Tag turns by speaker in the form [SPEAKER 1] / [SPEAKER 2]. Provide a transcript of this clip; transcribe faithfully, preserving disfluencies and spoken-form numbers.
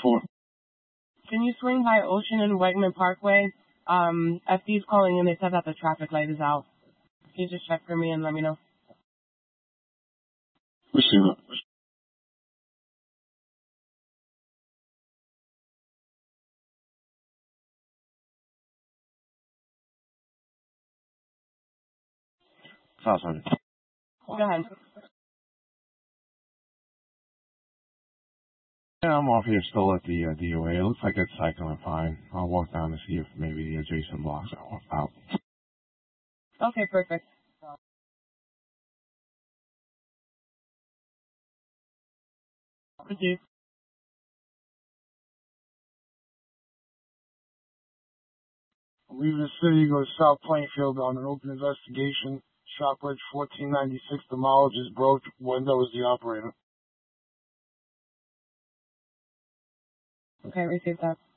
[SPEAKER 1] for?
[SPEAKER 2] Can you swing by Ocean and Wegman Parkway? Um, F D's calling and they said that the traffic light is out. Can you just check for me and let me know?
[SPEAKER 1] Receiver. Five hundred.
[SPEAKER 2] Go ahead.
[SPEAKER 1] Yeah, I'm off here still at the uh, D O A. It looks like it's cycling fine. I'll walk down to see if maybe the adjacent blocks are out.
[SPEAKER 2] Okay, perfect. Thank you.
[SPEAKER 3] Leaving the city, go to South Plainfield on an open investigation. Shopbridge fourteen ninety-six demologist broke window is the operator.
[SPEAKER 2] Okay, receive that.